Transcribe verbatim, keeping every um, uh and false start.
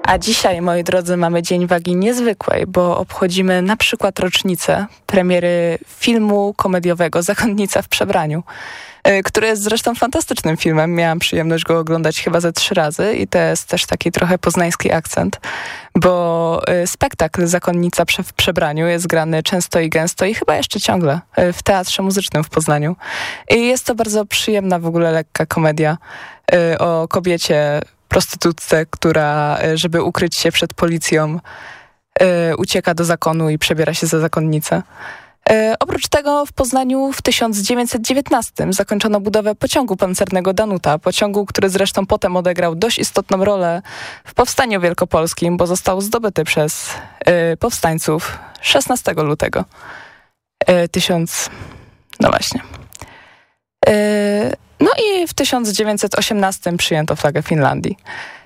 A dzisiaj, moi drodzy, mamy Dzień Wagi Niezwykłej, bo obchodzimy na przykład rocznicę premiery filmu komediowego Zakonnica w przebraniu, który jest zresztą fantastycznym filmem. Miałam przyjemność go oglądać chyba ze trzy razy i to jest też taki trochę poznański akcent, bo spektakl Zakonnica w przebraniu jest grany często i gęsto i chyba jeszcze ciągle w Teatrze Muzycznym w Poznaniu. I jest to bardzo przyjemna w ogóle lekka komedia o kobiecie, prostytutce, która, żeby ukryć się przed policją, ucieka do zakonu i przebiera się za zakonnicę. E, oprócz tego w Poznaniu w tysiąc dziewięćset dziewiętnastym zakończono budowę pociągu pancernego Danuta, pociągu, który zresztą potem odegrał dość istotną rolę w Powstaniu Wielkopolskim, bo został zdobyty przez e, powstańców szesnastego lutego. E, tysiąc... No właśnie. E, no i w tysiąc dziewięćset osiemnastym przyjęto flagę Finlandii.